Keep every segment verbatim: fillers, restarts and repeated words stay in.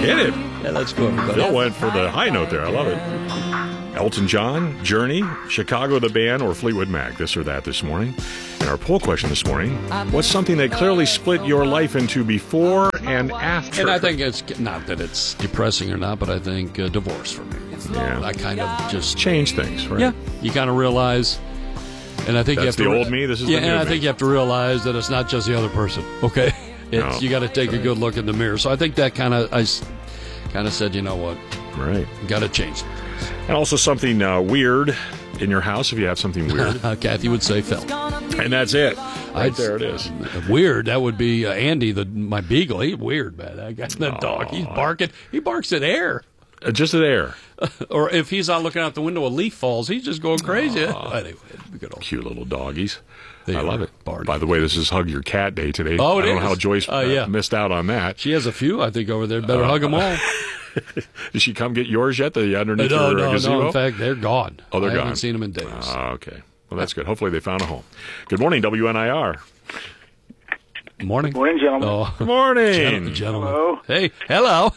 Hit it. Yeah, let's go, everybody. Bill went for the high note there. I love it. Elton John, Journey, Chicago the band, or Fleetwood Mac, this or that this morning. And our poll question this morning, what's something that clearly split your life into before and after? And I think it's not that it's depressing or not, but I think uh, divorce for me. Yeah. I kind of just change things, right? Yeah. You kind of realize, and I think That's you have the to, old me, this is yeah, the new and I me. think you have to realize that it's not just the other person, okay? It's, No. You got to take a good look in the mirror. So I think that kind of, I kind of said, you know what? Right. Got to change. And also something uh, weird in your house, if you have something weird. Kathy would say Phil. And that's it. Right I'd, there it is. Weird. That would be uh, Andy, the my beagle. He's weird, man. That, guy, that dog. He's barking. He barks at air. Uh, just at air. Or if he's out looking out the window, a leaf falls. He's just going crazy. Aww. Anyway, good old. Cute little doggies. They I love are it. barking. By the way, this is Hug Your Cat Day today. Oh, it I don't is. know how Joyce Uh, uh, yeah. missed out on that. She has a few, I think, over there. Better Uh, hug them all. Did she come get yours yet? The underneath no, her no, gazebo? no. In fact, they're gone. Oh, they're I gone. haven't seen them in days. Ah, okay. Well, that's good. Hopefully they found a home. Good morning, W N I R. Morning. Morning, gentlemen. Oh, Good morning. gentlemen. gentlemen. Hello. Hey, hello.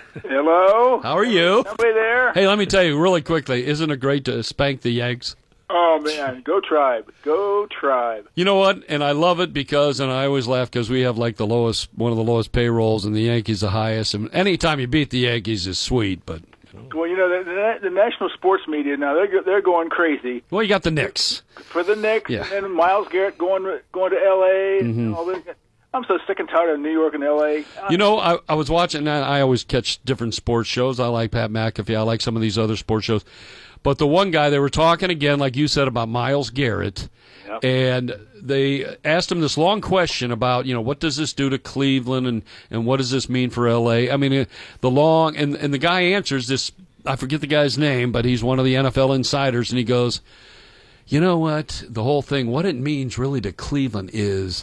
Hello. How are you? Somebody there? Hey, let me tell you really quickly. Isn't it great to spank the Yanks? Oh, man. Go Tribe. Go Tribe. You know what? And I love it because, and I always laugh because we have like the lowest, one of the lowest payrolls, and the Yankees the highest. And anytime you beat the Yankees is sweet, but Well, you know, the, the, the national sports media now, they're go- they're going crazy. well, you got the Knicks. For the Knicks, Yeah. and then Myles Garrett going going to L A Mm-hmm. and all this. I'm so sick and tired of New York and L A. You know, I, I was watching, and I always catch different sports shows. I like Pat McAfee. I like some of these other sports shows. But the one guy, they were talking again, like you said, about Myles Garrett. Yep. And they asked him this long question about, you know, what does this do to Cleveland and, and what does this mean for L A? I mean, the long, and, and the guy answers this, I forget the guy's name, but he's one of the N F L insiders, and he goes, you know what, the whole thing, what it means really to Cleveland is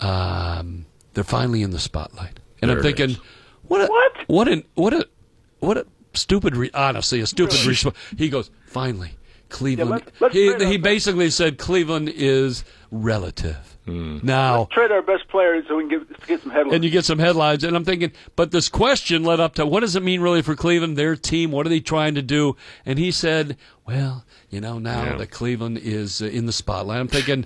um, they're finally in the spotlight. And There I'm it thinking, is. what a, What? what a, what a, what a stupid, re- honestly, a stupid response. He goes, finally, Cleveland. Yeah, let's- let's he trade he our- basically said Cleveland is relative. Now, Trade our best players so we can get, get some headlines. and you get some headlines, and I'm thinking, but this question led up to what does it mean really for Cleveland, their team? What are they trying to do? And he said, well, you know, now Yeah. that Cleveland is uh, in the spotlight, I'm thinking,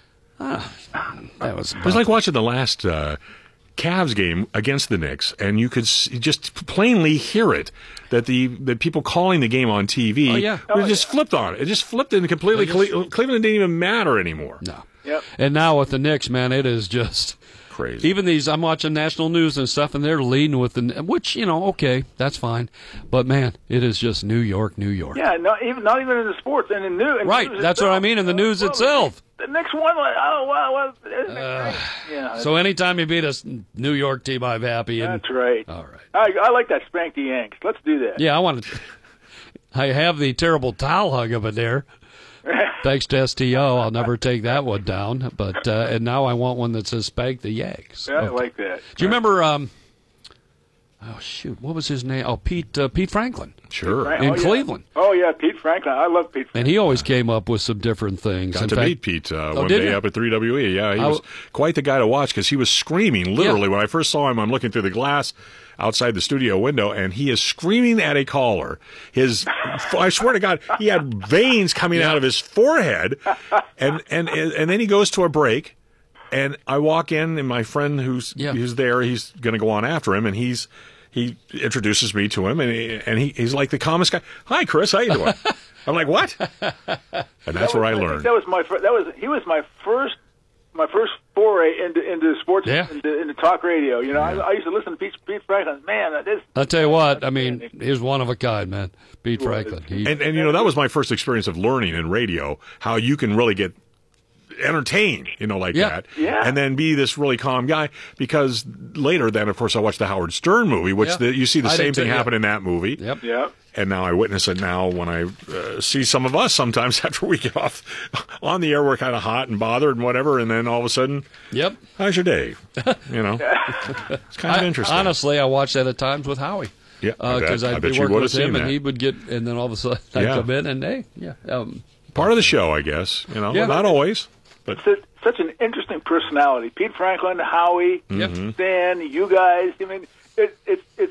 ah, that was. It was like watching the last uh, Cavs game against the Knicks, and you could s- just plainly hear it, that the that people calling the game on T V Oh, yeah. were just flipped on it. It just flipped and completely. They just- Cle- Cleveland didn't even matter anymore. no. Yep. And now with the Knicks, man, it is just Crazy. even these. I'm watching national news and stuff, and they're leading with the, which you know, okay, that's fine, but man, it is just New York, New York. Yeah, not even not even in the sports and in the news. in Right, news that's what I itself. mean, in the news Well, itself. The next one, like, oh wow, well, isn't it great? Yeah, So anytime you beat a s- New York team, I'm happy. And that's right. all right. I, I like that spank the Yanks. Let's do that. Yeah, I want to. I have the terrible towel hug of it there. Thanks to S T O, I'll never take that one down. But uh, and now I want one that says "Spank the Yanks." Yeah, I Okay. like that. Do you remember? Um, oh shoot, what was his name? Oh, Pete uh, Pete Franklin Sure. Right. in Oh, yeah. Cleveland, Oh yeah, Pete Franklin. I love Pete. Franklin. and he always came up with some different things. Got In to fact- meet Pete uh, Oh, one did day you? up at three W E. Yeah, he I was w- quite the guy to watch because he was screaming literally. Yeah. When I first saw him, I'm looking through the glass outside the studio window, and he is screaming at a caller. His, I swear to God, he had veins coming out of his forehead, and and and then he goes to a break, and I walk in, and my friend who's Yeah. who's there, he's going to go on after him, and he's. He introduces me to him, and he, and he, he's like the calmest guy. Hi, Chris. How you doing? I'm like, what? And that's That where I was- think learned. That was my fir- that was he was my first my first foray into into sports Yeah. into, into talk radio. You know, I, I used to listen to Pete, Pete Franklin. Man, that is. I'll tell you what. I mean, he's one of a kind, man. Pete Franklin. He, And, and you know, that was my first experience of learning in radio, how you can really get entertained, you know, like Yeah. that. Yeah. And then be this really calm guy, because later then, of course, I watched the Howard Stern movie, which Yeah. the, you see the I same did too, thing yeah. happen in that movie. Yep. Yeah. And now I witness it now when I uh, see some of us sometimes after we get off on the air, we're kind of hot and bothered and whatever, and then all of a sudden, Yep. how's your day? You know, it's kind of I- interesting. Honestly, I watched that at times with Howie. Yeah, I bet. because I I'd bet be you working would with have seen him, and that. he would get, and then all of a sudden I'd Yeah. come in, and hey, yeah, um, Part of the show, I guess. You know, Yeah. not always, but Such, such an interesting personality. Pete Franklin, Howie, Yep. Stan, you guys. I mean, it, it's it's it's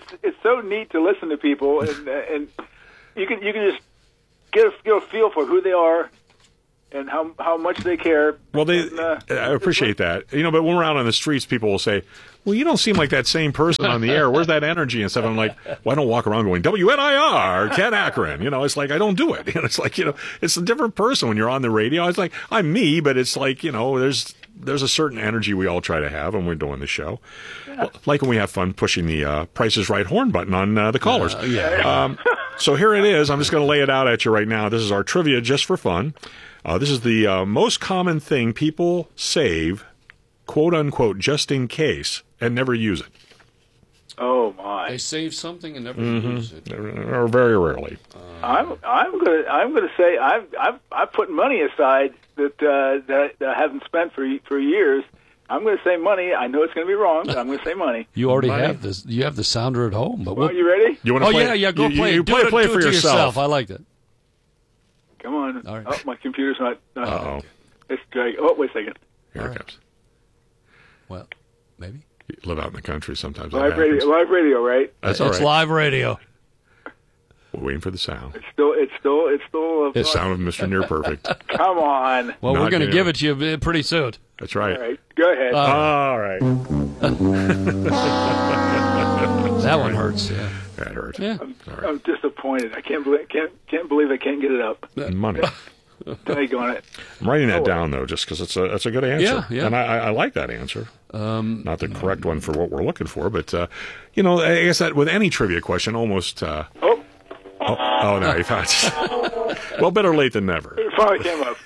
so neat to listen to people, and uh, and you can you can just get a, get a feel for who they are and how how much they care. Well, they and, uh, I appreciate that. You know, but when we're out on the streets, people will say, well, you don't seem like that same person on the air. Where's that energy and stuff? I'm like, well, I don't walk around going, W N I R, Ken Akron. You know, it's like, I don't do it. You know, it's like, you know, it's a different person when you're on the radio. It's like, I'm me, but it's like, you know, there's there's a certain energy we all try to have when we're doing the show. Yeah. Like when we have fun pushing the uh, Price is Right horn button on uh, the callers. Uh, yeah. Um, so here it is. I'm just going to lay it out at you right now. This is our trivia just for fun. Uh, this is the uh, most common thing people save, quote unquote, just in case, and never use it. Oh my! They save something and never Mm-hmm. use it. Or very rarely. Uh, I'm I'm gonna I'm gonna say I've I've I've put money aside that uh, that, that I haven't spent for for years. I'm going to say money. I know it's going to be wrong, but I'm going to say money. You already Money. have this. You have the sounder at home, but Well, we'll, you ready? You want to oh play? yeah, yeah. Go you, play. You, you do play, it, play do for it to yourself. I like that. Come on. All right. Oh, my computer's not. not Uh-oh. It's dragging. Oh, wait a second. Here All it right. comes. Well, maybe You live out in the country sometimes. that Live radio, happens. live radio, right? That's all it's right. live radio. We're waiting for the sound. It's still, it's still, it's still. A The sound of Mister Near Perfect. Come on. Well, Not we're going to new. give it to you pretty soon. That's right. All right, go ahead. Uh, All right. That one hurts. Yeah. That hurt. Yeah. Sorry. I'm disappointed. I can't believe, can't, can't believe I can't get it up. Money. Take on it. I'm writing that Oh. down though, just because it's a it's a good answer. Yeah, yeah. And I, I, I like that answer. Um, Not the correct one for what we're looking for, but uh, you know, I guess that with any trivia question, almost. Uh, Oh, oh, oh no, you found it. Well, better late than never. it finally came up.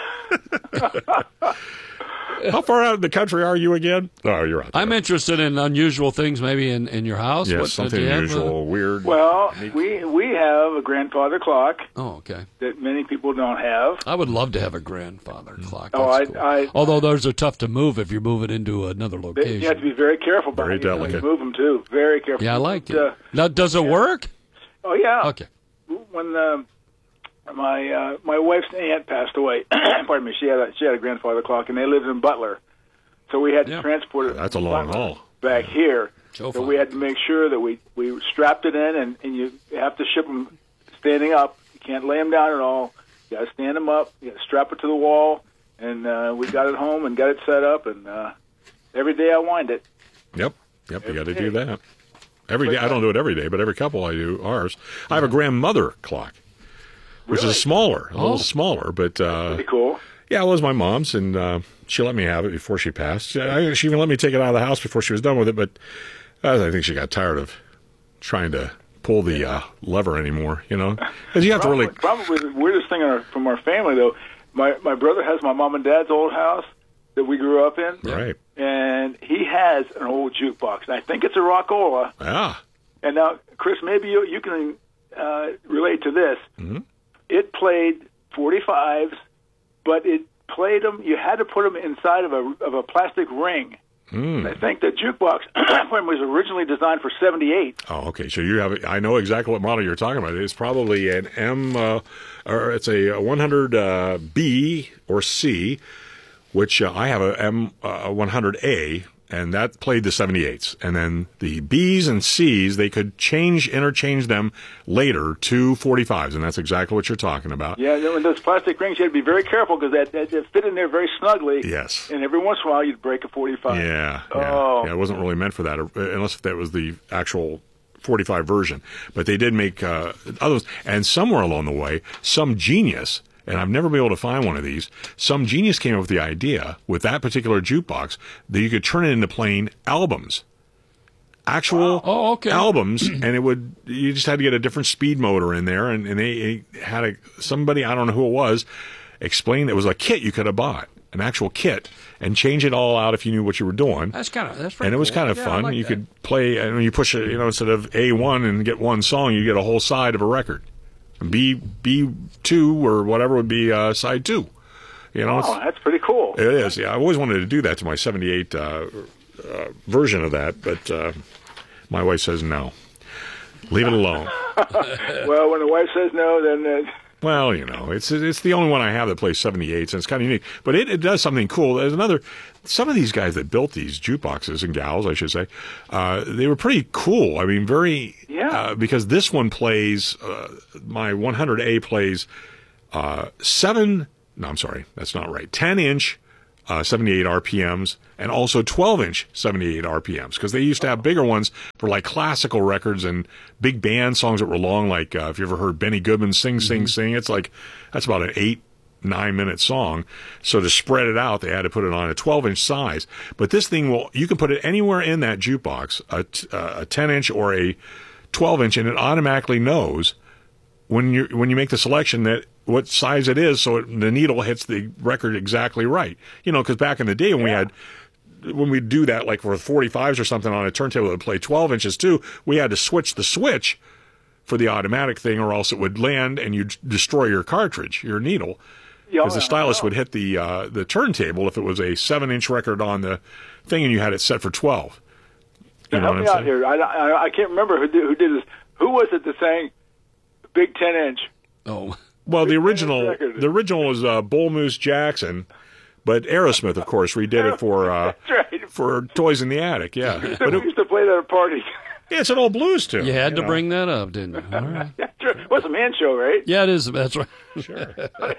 There. How far out in the country are you again? Oh, you're out there. I'm interested in unusual things, maybe in, in your house. Yes, What, something do you have, uh, unusual, weird. Well, unique. we we have a grandfather clock Oh, okay. that many people don't have. I would love to have a grandfather clock. Oh, That's I- cool. I- Although those are tough to move if you're moving into another They- location. You have to be very careful about Very how you- how delicate. you move them too. Very careful. Yeah, I like But, it. uh, Now, does it work? oh yeah. Okay. When uh, my uh, my wife's aunt passed away, pardon me, she had a, she had a grandfather clock, and they lived in Butler, so we had to Yeah. transport it. That's a from long Butler haul. back here. So So far. we had to make sure that we we strapped it in, and, and you have to ship them standing up. You can't lay them down at all. You got to stand them up. You got to strap it to the wall, and uh, we got it home and got it set up. And uh, every day I wind it. Yep, yep. You got to Every do day. that every day. I don't do it every day, but every couple I do ours. I have a grandmother clock, which Really? is smaller, a Oh. little smaller, but uh, Pretty cool. yeah, it was my mom's, and uh, she let me have it before she passed. I, she even let me take it out of the house before she was done with it, but uh, I think she got tired of trying to pull the uh, lever anymore, you know? Because you have to Probably, really... probably the weirdest thing in our, from our family, though, my, my brother has my mom and dad's old house that we grew up in, Right. and he has an old jukebox. And I think it's a Rockola. Ah, And now, Chris, maybe you, you can uh, relate to this. Mhm. It played forty-fives, but it played them, you had to put them inside of a, of a plastic ring. mm. I think the jukebox was originally designed for seventy-eight. Oh, okay. So you have, I know exactly what model you're talking about. It's probably an M, uh, or it's a one hundred uh, B or C, which uh, I have a M uh, one hundred A, and that played the seventy-eights. And then the Bs and Cs, they could change, interchange them later to forty-fives, and that's exactly what you're talking about. Yeah, and those plastic rings, you had to be very careful because that, that, that fit in there very snugly. Yes. And every once in a while, you'd break a forty-five. Yeah, yeah. Oh. yeah. It wasn't really meant for that, uh, unless that was the actual forty-five version. But they did make uh, others, and somewhere along the way, some genius, and I've never been able to find one of these, some genius came up with the idea with that particular jukebox that you could turn it into playing albums. Actual Oh, okay. albums, and it would. You just had to get a different speed motor in there, and, and they, they had a somebody, I don't know who it was, explained it was a kit you could have bought, an actual kit, and change it all out if you knew what you were doing. That's kind of that's pretty And it was cool. kind of Yeah, I fun. like you that. could play, and when you push it, you know, instead of A one and get one song, you get a whole side of a record. B B two or whatever would be uh, side two. You know, Oh, it's, that's pretty cool. it is. Yeah, I always wanted to do that to my seventy-eight uh, uh, version of that, but uh, my wife says no. Leave it alone. Well, when the wife says no, then uh, Well, you know, it's it's the only one I have that plays seventy-eights, and it's kind of unique. But it, it does something cool. There's another, some of these guys that built these jukeboxes, and gals, I should say, uh, they were pretty cool. I mean, very Yeah. Uh, because this one plays, uh, my one hundred A plays uh, seven, no, I'm sorry, that's not right, ten inch uh, seventy-eight R P Ms and also twelve inch seventy-eight R P Ms because they used to have bigger ones for like classical records and big band songs that were long, like uh, if you ever heard Benny Goodman Sing, Sing, mm-hmm. Sing, it's like, that's about an eight, nine minute song. So to spread it out, they had to put it on a twelve inch size. But this thing will, you can put it anywhere in that jukebox, a, a ten inch or a twelve inch, and it automatically knows when you when you make the selection that what size it is, so it, the needle hits the record exactly right. You know, because back in the day when yeah. we had, when we do that, like for forty-fives or something on a turntable that would play twelve inches too, we had to switch the switch for the automatic thing, or else it would land and you'd destroy your cartridge, your needle. Because the stylus would hit the uh, the turntable if it was a seven inch record on the thing and you had it set for twelve. You now, help me out here. I, I, I can't remember who did, who did this. Who was it that sang Big ten inch? Oh, well, the original the original was uh, Bull Moose Jackson, but Aerosmith, of course, redid it for uh, right. for Toys in the Attic. Yeah, but we it, used to play that at parties. Yeah, it's an old blues tune. You had you to know. bring that up, didn't you? All right. What's a man show, right? Yeah, it is. That's right. Sure.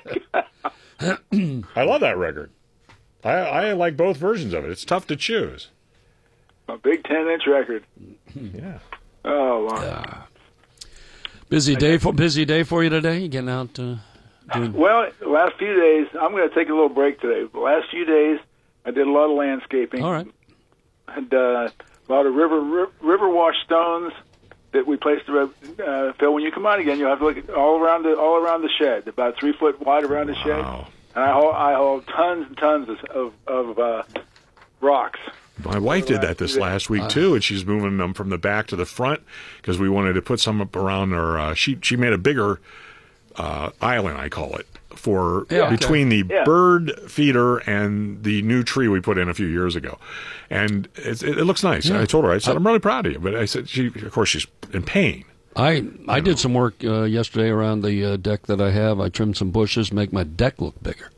I love that record. I, I like both versions of it. It's tough to choose. A big ten inch record. Yeah. Oh, wow. Uh, busy day for busy day for you today. You getting out? Uh, doing... Well, the last few days, I'm going to take a little break today. The last few days, I did a lot of landscaping. All right. And uh, a lot of river river, river wash stones that we placed around. Uh, Phil, when you come out again, you'll have to look at all around the all around the shed, about three foot wide around the shed. Wow. And I haul, I haul tons and tons of of uh, rocks. My wife did that this last week too, and she's moving them from the back to the front because we wanted to put some up around her. Uh, she she made a bigger uh, island, I call it, for yeah, between okay. the yeah. bird feeder and the new tree we put in a few years ago, and it, it, it looks nice. Yeah. I told her, I said, I'm really proud of you, but I said, she of course she's in pain. I I did some work uh, yesterday around the uh, deck that I have. I trimmed some bushes, make my deck look bigger.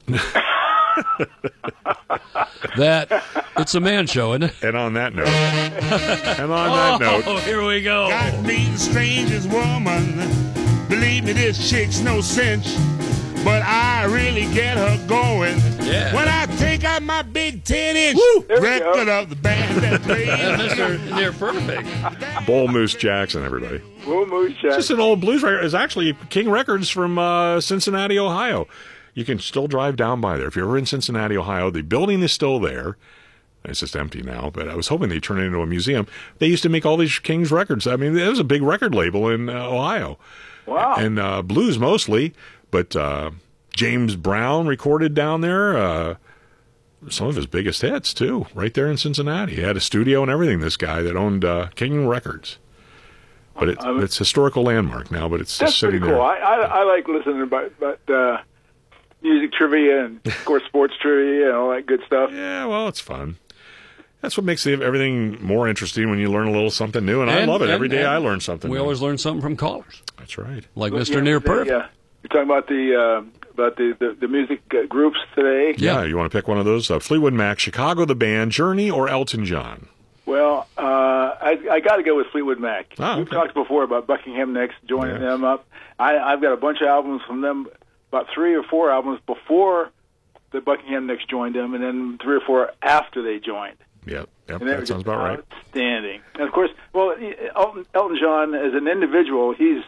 That it's a man show, isn't it? And on that note, and on that note, oh, here we go. Got me the strangest woman. Believe me, this chick's no cinch, but I really get her going. Yeah. When I take out my big ten inch There we record go. of the band that plays. Yeah, Mister Near Perfect. Bull Moose Jackson, everybody. Bull Moose It's Jackson. just an old blues record. It's actually King Records from uh, Cincinnati, Ohio. You can still drive down by there. If you're ever in Cincinnati, Ohio, the building is still there. It's just empty now, but I was hoping they'd turn it into a museum. They used to make all these King's records. I mean, it was a big record label in uh, Ohio. Wow. And uh, blues mostly, but uh, James Brown recorded down there uh, some of his biggest hits, too, right there in Cincinnati. He had a studio and everything, this guy that owned uh, King Records. But it, Um, it's a historical landmark now, but it's That's just sitting pretty cool. there. I, I I like listening about about uh, music trivia and of course sports trivia and all that good stuff. Yeah, well, it's fun. That's what makes everything more interesting when you learn a little something new, and, I And- love it. and- Every day and I learn something We new. always learn something from callers, That's right. like But, Mister yeah, Near the- Perfect. Yeah, you're talking about the uh, about the, the the music uh, groups today. Yeah, Yeah. you want to pick one of those? Uh, Fleetwood Mac, Chicago the Band, Journey, or Elton John? Well, uh, I I got to go with Fleetwood Mac. Ah, We've okay. talked before about Buckingham Nicks joining Yeah. them up. I, I've got a bunch of albums from them, about three or four albums before the Buckingham Nicks joined them, and then three or four after they joined. Yep, yep, And they were that sounds just about right. Outstanding. And of course, well, Elton, Elton John as an individual, he's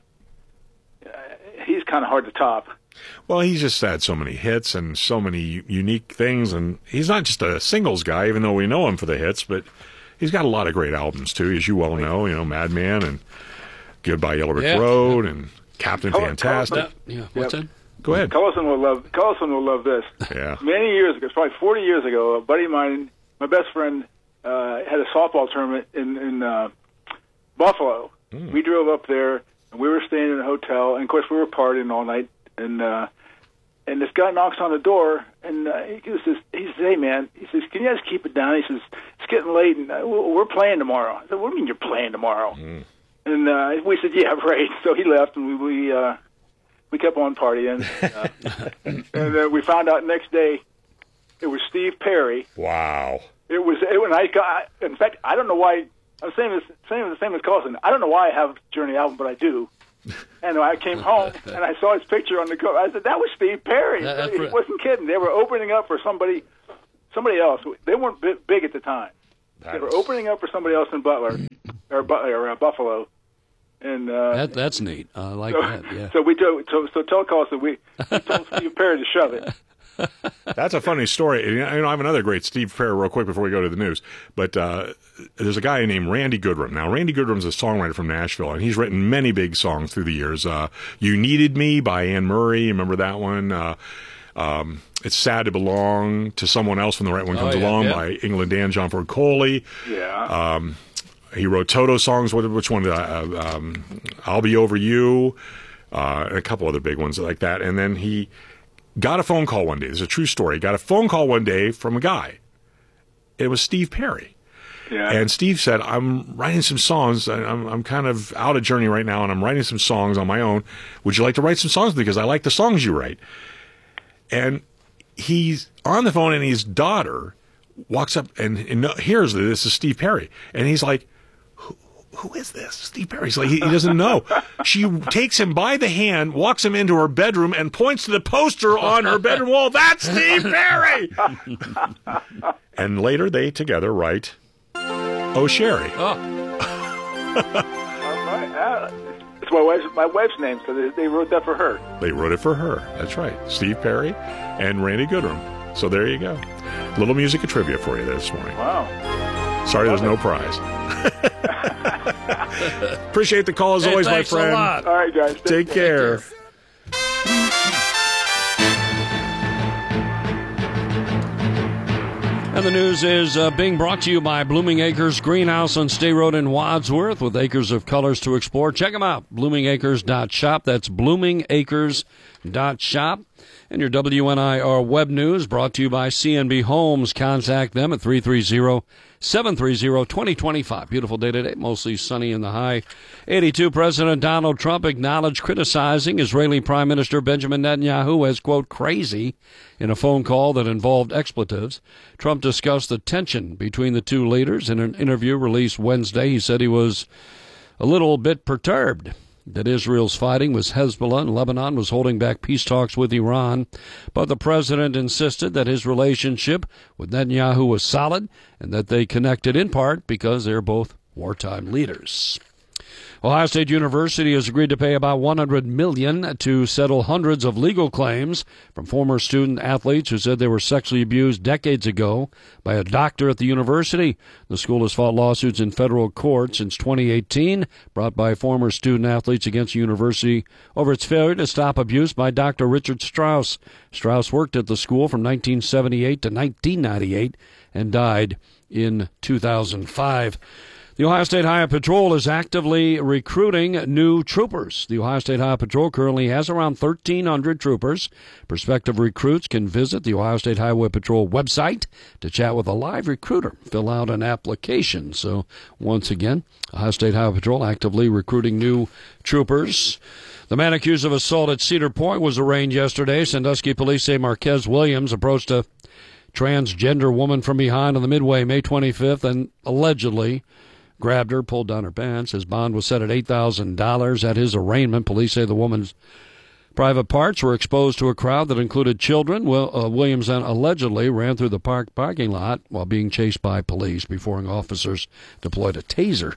uh, he's kind of hard to top. Well, he's just had so many hits and so many unique things, and he's not just a singles guy, even though we know him for the hits, but he's got a lot of great albums, too, as you well know, you know, Madman and Goodbye Yellow Brick Yeah. Road and Captain Color- Fantastic. Yeah, yeah. What's Yep. that? Go ahead. Collison will love Collison will love this. Yeah. Many years ago, it's probably forty years ago, a buddy of mine, my best friend, uh, had a softball tournament in in uh, Buffalo. Mm. We drove up there, and we were staying in a hotel, and of course we were partying all night. And uh, and this guy knocks on the door, and uh, he says, he says, "Hey man," he says, "can you guys keep it down?" He says, "It's getting late, and uh, we're playing tomorrow." I said, "What do you mean you're playing tomorrow?" Mm. And uh, we said, "Yeah, right." So he left, and we we uh, we kept on partying. Uh, and uh, we found out next day it was Steve Perry. Wow. It was it, when I got. In fact, I don't know why I was saying the same, the same as Carlson. I don't know why I have Journey album, but I do. And I came home and I saw his picture on the cover. I said, "That was Steve Perry." That, he wasn't kidding. They were opening up for somebody, somebody else. They weren't big at the time. They were opening up for somebody else in Butler or, or uh, Buffalo. And uh, that, that's neat. I like so, that. Yeah. So we told, so, so tell Carlson we, we told Steve Perry to shove it. That's a funny story. You know, I have another great Steve Perry real quick before we go to the news. But uh, there's a guy named Randy Goodrum. Now, Randy Goodrum's a songwriter from Nashville, and he's written many big songs through the years. Uh, You Needed Me by Anne Murray. Remember that one? Uh, um, It's Sad to Belong to Someone Else When the Right One Comes oh, yeah, Along yeah. by England Dan, John Ford Coley. Yeah. Um, he wrote Toto songs. Which one? Uh, um, I'll Be Over You. Uh, and a couple other big ones like that. And then he got a phone call one day. This is a true story. Got a phone call one day from a guy. It was Steve Perry. Yeah. And Steve said, I'm writing some songs. I'm, I'm kind of out of Journey right now, and I'm writing some songs on my own. Would you like to write some songs? Because I like the songs you write. And he's on the phone, and his daughter walks up and, and hears that this is Steve Perry. And he's like, who is this? Steve Perry. He's like, he, he doesn't know. She takes him by the hand, walks him into her bedroom, and points to the poster on her bedroom wall. That's Steve Perry! And later they together write Oh Sherry. Oh. All right. Uh, it's my wife's, my wife's name, so they, they wrote that for her. They wrote it for her. That's right. Steve Perry and Randy Goodrum. So there you go. Little music trivia for you this morning. Wow. Sorry there's no prize. Appreciate the call as Hey, always, my thanks a friend. lot. All right, guys. Take care. And the news is uh, being brought to you by Blooming Acres Greenhouse on Stay Road in Wadsworth with acres of colors to explore. Check them out, blooming acres dot shop. That's blooming acres dot shop. And your W N I R web news brought to you by C N B Homes. Contact them at three three zero, seven three zero, two zero two five. Beautiful day today, mostly sunny in the high. eighty-two, President Donald Trump acknowledged criticizing Israeli Prime Minister Benjamin Netanyahu as, quote, crazy in a phone call that involved expletives. Trump discussed the tension between the two leaders in an interview released Wednesday. He said he was a little bit perturbed that Israel's fighting with Hezbollah and Lebanon was holding back peace talks with Iran. But the president insisted that his relationship with Netanyahu was solid and that they connected in part because they're both wartime leaders. Ohio State University has agreed to pay about one hundred million dollars to settle hundreds of legal claims from former student athletes who said they were sexually abused decades ago by a doctor at the university. The school has fought lawsuits in federal court since twenty eighteen, brought by former student athletes against the university over its failure to stop abuse by Doctor Richard Strauss. Strauss worked at the school from nineteen seventy-eight to nineteen ninety-eight and died in two thousand five. The Ohio State Highway Patrol is actively recruiting new troopers. The Ohio State Highway Patrol currently has around thirteen hundred troopers. Prospective recruits can visit the Ohio State Highway Patrol website to chat with a live recruiter, fill out an application. So, once again, Ohio State Highway Patrol actively recruiting new troopers. The man accused of assault at Cedar Point was arraigned yesterday. Sandusky police say Marquez Williams approached a transgender woman from behind on the Midway May twenty-fifth and allegedly grabbed her, pulled down her pants. His bond was set at eight thousand dollars. At his arraignment, police say the woman's private parts were exposed to a crowd that included children. Well, uh, Williams then allegedly ran through the park parking lot while being chased by police before officers deployed a taser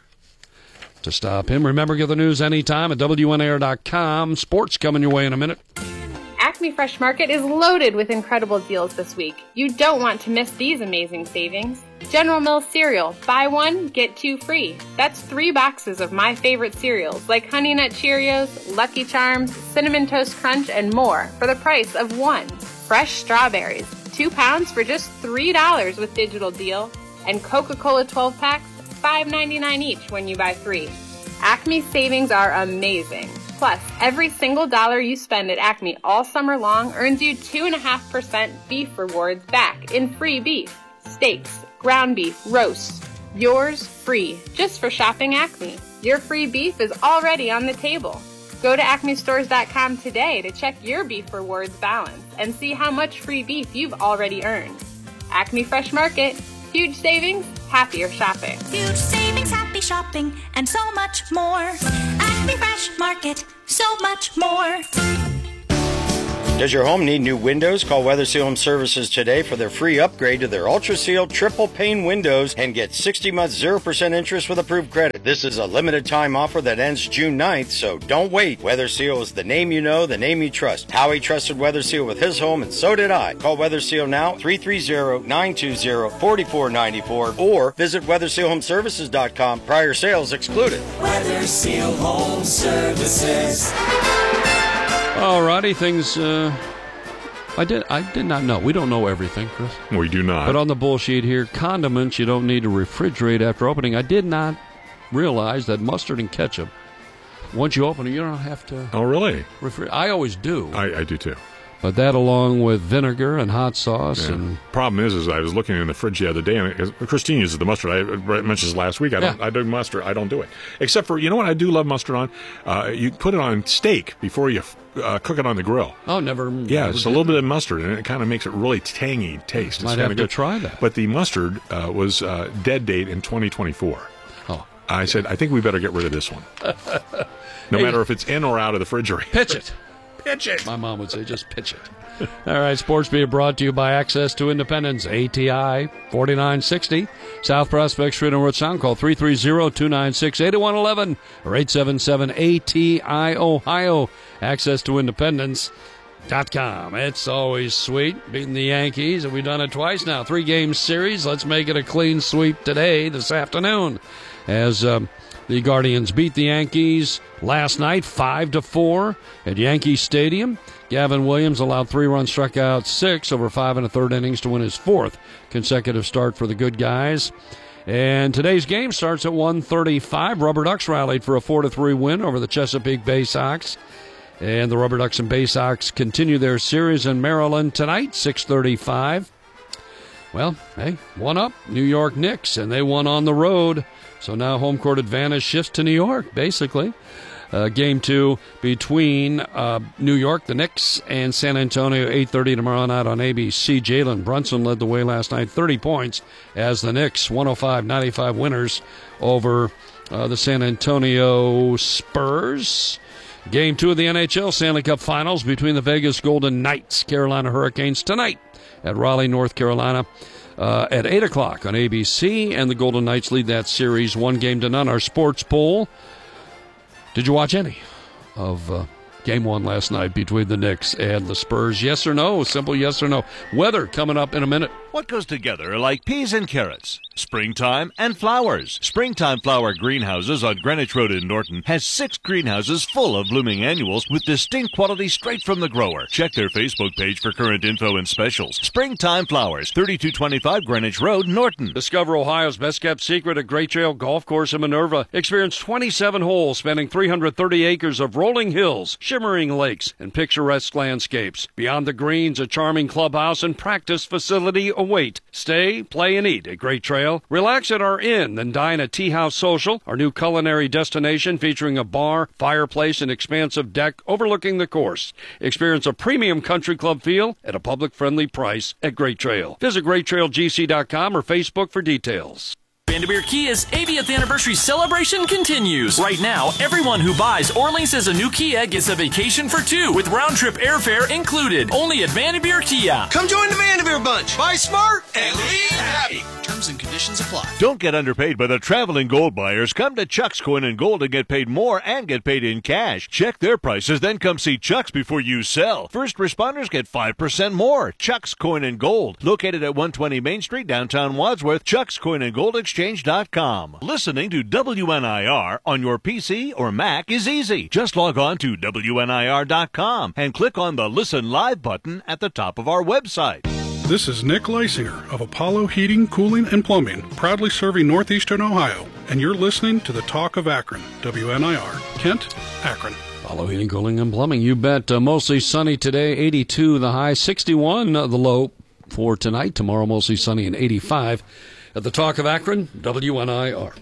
to stop him. Remember, get the news anytime at W N A R dot com. Sports coming your way in a minute. Acme Fresh Market is loaded with incredible deals this week. You don't want to miss these amazing savings. General Mills cereal, buy one, get two free. That's three boxes of my favorite cereals like Honey Nut Cheerios, Lucky Charms, Cinnamon Toast Crunch, and more for the price of one. Fresh strawberries, two pounds for just three dollars with digital deal. And Coca-Cola twelve packs, five ninety-nine each when you buy three. Acme savings are amazing. Plus, every single dollar you spend at Acme all summer long earns you two point five percent beef rewards back in free beef, steaks, ground beef, roasts. Yours free, just for shopping Acme. Your free beef is already on the table. Go to acme stores dot com today to check your beef rewards balance and see how much free beef you've already earned. Acme Fresh Market. Huge savings, happier shopping. Huge savings, happy shopping, and so much more. Acme Fresh Market, so much more. Does your home need new windows? Call Weather Seal Home Services today for their free upgrade to their Ultra Seal triple pane windows and get sixty months zero percent interest with approved credit. This is a limited time offer that ends June ninth, so don't wait. Weather Seal is the name you know, the name you trust. Howie trusted Weather Seal with his home, and so did I. Call Weather Seal now, three three zero, nine two zero, four four nine four, or visit weather seal home services dot com. Prior sales excluded. Weather Seal Home Services. Alrighty, things. Uh, I did. I did not know. We don't know everything, Chris. We do not. But on the bullshit here, condiments you don't need to refrigerate after opening. I did not realize that mustard and ketchup, once you open it, you don't have to. Oh, really? Refri- I always do. I, I do too. But that, along with vinegar and hot sauce, Yeah. and Problem is, is I was looking in the fridge the other day, and it, Christine uses the mustard. I mentioned this last week. I don't. Yeah. I do mustard. I don't do it, except for, you know what I do love mustard on. Uh, you put it on steak before you uh, cook it on the grill. oh, never. Yeah, never it's did. a little bit of mustard, and it kind of makes it really tangy taste. It's Might kinda have to good. try that. But the mustard uh, was uh, dead date in twenty twenty-four. Oh, I said, I think we better get rid of this one, no Hey. matter if it's in or out of the refrigerator. pitch it. Pitch it. My mom would say, just pitch it. All right, sports being brought to you by Access to Independence, A T I forty-nine sixty, South Prospect Street in North Sound. Call three three zero, two nine six, eight one one one or eight seven seven A T I Ohio. Access to Independence dot com. It's always sweet beating the Yankees, and we've done it twice now. Three-game series. Let's make it a clean sweep today, this afternoon, as um, the Guardians beat the Yankees last night five to four at Yankee Stadium. Gavin Williams allowed three runs, struck out six over five and a third innings to win his fourth consecutive start for the good guys. And today's game starts at one thirty-five. Rubber Ducks rallied for a four to three win over the Chesapeake Bay Sox. And the Rubber Ducks and Bay Sox continue their series in Maryland tonight, six thirty-five. Well, hey, one up, New York Knicks, and they won on the road. So now home court advantage shifts to New York, basically. Uh, game two between uh, New York, the Knicks, and San Antonio, eight thirty tomorrow night on A B C. Jalen Brunson led the way last night, thirty points, as the Knicks, one oh five ninety-five winners over uh, the San Antonio Spurs. Game two of the N H L Stanley Cup Finals between the Vegas Golden Knights, Carolina Hurricanes tonight at Raleigh, North Carolina. Uh, at eight o'clock on A B C, and the Golden Knights lead that series one game to none. Our sports poll. Did you watch any of uh, game one last night between the Knicks and the Spurs? Yes or no? Simple yes or no. Weather coming up in a minute. What goes together like peas and carrots? Springtime and flowers. Springtime Flower Greenhouses on Greenwich Road in Norton has six greenhouses full of blooming annuals with distinct quality straight from the grower. Check their Facebook page for current info and specials. Springtime Flowers, thirty-two twenty-five Greenwich Road, Norton. Discover Ohio's best-kept secret at Great Trail Golf Course in Minerva. Experience twenty-seven holes spanning three hundred thirty acres of rolling hills, shimmering lakes, and picturesque landscapes. Beyond the greens, a charming clubhouse and practice facility await. Stay, play, and eat at Great Trail. Relax at our inn, then dine at Tea House Social, our new culinary destination featuring a bar, fireplace, and expansive deck overlooking the course. Experience a premium country club feel at a public-friendly price at Great Trail. Visit great trail g c dot com or Facebook for details. Vandermeer Kia's eightieth anniversary celebration continues. Right now, everyone who buys or leases a new Kia gets a vacation for two with round-trip airfare included. Only at Vandermeer Kia. Come join the Vandermeer Bunch. Buy smart and leave happy. Terms and conditions apply. Don't get underpaid by the traveling gold buyers. Come to Chuck's Coin and Gold and get paid more and get paid in cash. Check their prices, then come see Chuck's before you sell. First responders get five percent more. Chuck's Coin and Gold. Located at one twenty Main Street, downtown Wadsworth. Chuck's Coin and Gold Exchange dot com. Listening to W N I R on your P C or Mac is easy. Just log on to W N I R dot com and click on the Listen Live button at the top of our website. This is Nick Leisinger of Apollo Heating, Cooling, and Plumbing, proudly serving Northeastern Ohio, and you're listening to the Talk of Akron, W N I R, Kent, Akron. Apollo Heating, Cooling, and Plumbing. You bet. Uh, mostly sunny today, eighty-two the high, sixty-one uh, the low for tonight. Tomorrow, mostly sunny and eighty-five. At the Talk of Akron, W N I R.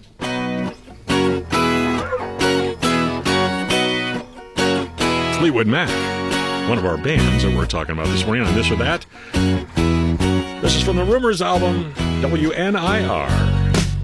Fleetwood Mac, one of our bands that we're talking about this morning on This or That. This is from the Rumors album, W N I R.